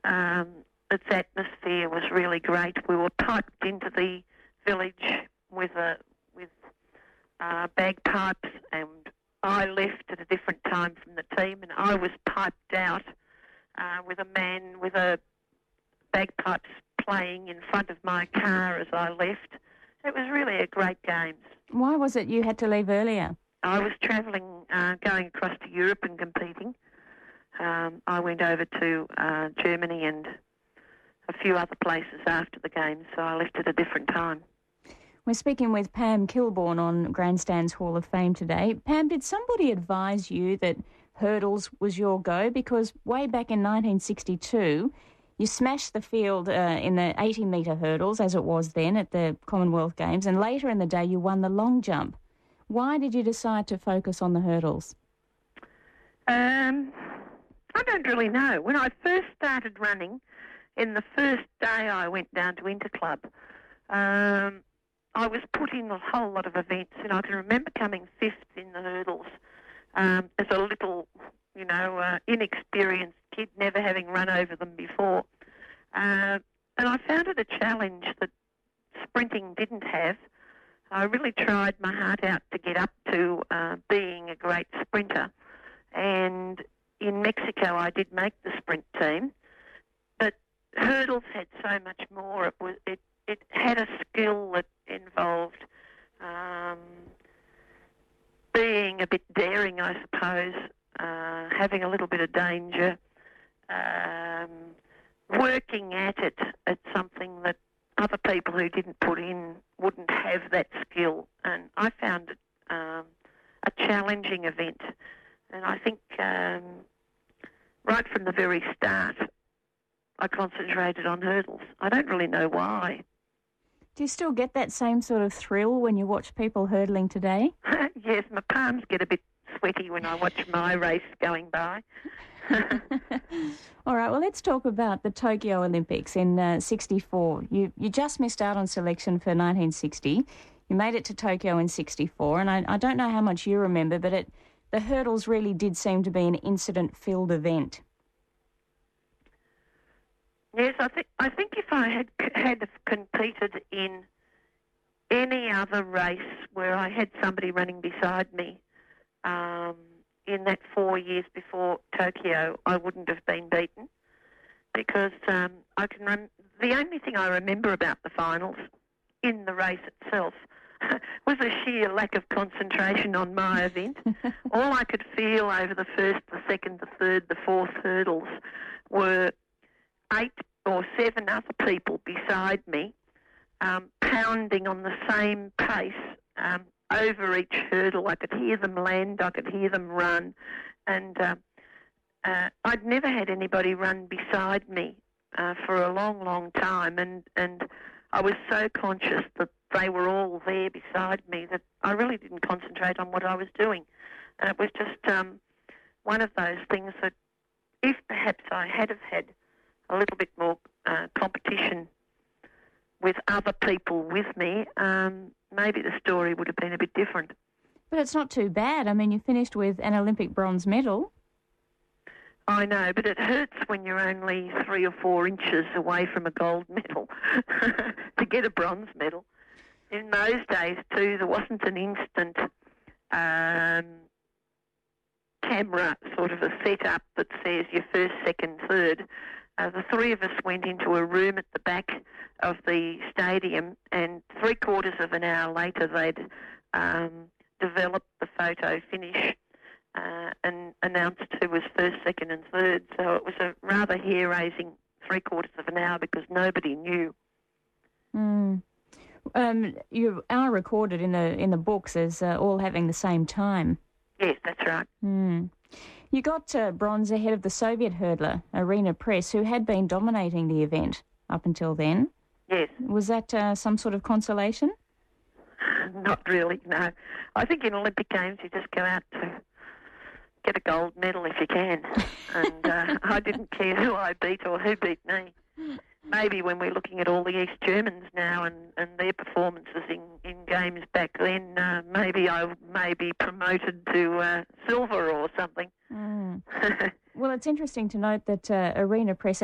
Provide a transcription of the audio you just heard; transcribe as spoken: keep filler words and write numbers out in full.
Um, its atmosphere was really great. We were piped into the village with a with uh, bagpipes, and I left at a different time from the team, and I was piped out uh, with a man with a bagpipes playing in front of my car as I left. It was really a great game. Why was it you had to leave earlier? I was travelling, uh, going across to Europe and competing. Um, I went over to uh, Germany and a few other places after the games, so I left at a different time. We're speaking with Pam Kilborn on Grandstand's Hall of Fame today. Pam, did somebody advise you that hurdles was your go? Because way back in nineteen sixty-two, you smashed the field uh, in the eighty metre hurdles, as it was then at the Commonwealth Games, and later in the day you won the long jump. Why did you decide to focus on the hurdles? Um, I don't really know. When I first started running, in the first day I went down to Interclub, um, I was put in a whole lot of events, and I can remember coming fifth in the hurdles um, as a little, you know, uh, inexperienced kid, never having run over them before. Uh, and I found it a challenge that sprinting didn't have. I really tried my heart out to get up to uh, being a great sprinter. And in Mexico I did make the sprint team, but hurdles had so much more. It was it, it had a skill that involved um, being a bit daring, I suppose, uh, having a little bit of danger, um, working at it at something that other people who didn't put in wouldn't have that skill. And I found it um, a challenging event. And I think um, right from the very start, I concentrated on hurdles. I don't really know why. Do you still get that same sort of thrill when you watch people hurdling today? Yes, my palms get a bit sweaty when I watch my race going by. All right, well, let's talk about the Tokyo Olympics in uh, sixty-four. You you just missed out on selection for nineteen sixty. You made it to Tokyo in sixty-four, and I, I don't know how much you remember, but it, the hurdles really did seem to be an incident-filled event. Yes, I think I think if I had had competed in any other race where I had somebody running beside me um, in that four years before Tokyo, I wouldn't have been beaten, because um, I can rem- the only thing I remember about the finals in the race itself was a sheer lack of concentration on my event. All I could feel over the first, the second, the third, the fourth hurdles were eight or seven other people beside me um, pounding on the same pace um, over each hurdle. I could hear them land, I could hear them run, and uh, uh, I'd never had anybody run beside me uh, for a long, long time, and, and I was so conscious that they were all there beside me that I really didn't concentrate on what I was doing. And it was just um, one of those things that if perhaps I had have had a little bit more uh, competition with other people with me, um, maybe the story would have been a bit different. But it's not too bad. I mean, you finished with an Olympic bronze medal. I know, but it hurts when you're only three or four inches away from a gold medal to get a bronze medal. In those days, too, there wasn't an instant um, camera sort of a setup that says you're first, second, third. Uh, the three of us went into a room at the back of the stadium, and three quarters of an hour later they'd um, developed the photo finish uh, and announced who was first, second and third. So it was a rather hair-raising three quarters of an hour because nobody knew. Mm. Um, you are recorded in the in the books as uh, all having the same time. Yes, that's right. Mm. You got uh, bronze ahead of the Soviet hurdler, Irina Press, who had been dominating the event up until then. Yes. Was that uh, some sort of consolation? Not really, no. I think in Olympic Games you just go out to get a gold medal if you can. And uh, I didn't care who I beat or who beat me. Maybe when we're looking at all the East Germans now and, and their performances in, in games back then, uh, maybe I may be promoted to uh, silver or something. Mm. Well, it's interesting to note that uh, Irina Press